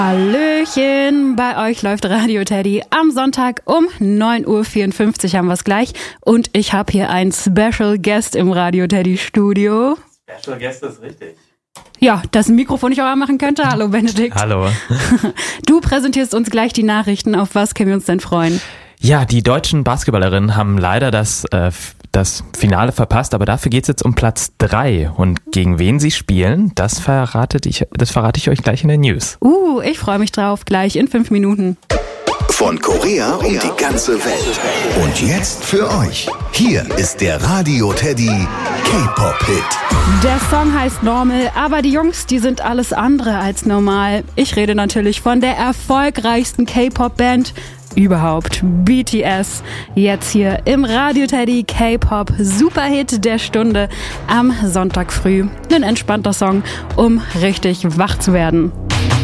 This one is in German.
Hallöchen, bei euch läuft Radio Teddy am Sonntag um 9.54 Uhr haben wir es gleich und ich habe hier einen Special Guest im Radio Teddy Studio. Special Guest ist richtig. Ja, das Mikrofon nicht auch anmachen könnte. Hallo Benedikt. Hallo. Du präsentierst uns gleich die Nachrichten. Auf was können wir uns denn freuen? Ja, die deutschen Basketballerinnen haben leider das Finale verpasst, aber dafür geht's jetzt um Platz 3. Und gegen wen sie spielen, das verrate ich euch gleich in der News. Ich freue mich drauf, gleich in 5 Minuten. Von Korea um die ganze Welt. Und jetzt für euch. Hier ist der Radio Teddy K-Pop-Hit. Der Song heißt Normal, aber die Jungs, die sind alles andere als normal. Ich rede natürlich von der erfolgreichsten K-Pop-Band überhaupt, BTS. Jetzt hier im Radio Teddy K-Pop Superhit der Stunde am Sonntag früh. Ein entspannter Song, um richtig wach zu werden.